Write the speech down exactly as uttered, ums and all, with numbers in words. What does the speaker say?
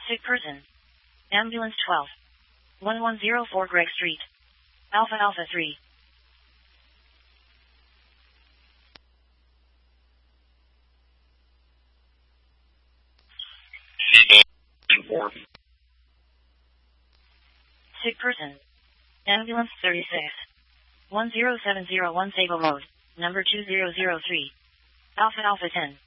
Sick person. Ambulance twelve. one one zero four Greg Street. Alpha Alpha three. Sick person. Ambulance thirty-six. one zero seven zero one Sable Road, number two zero zero three. Alpha Alpha ten.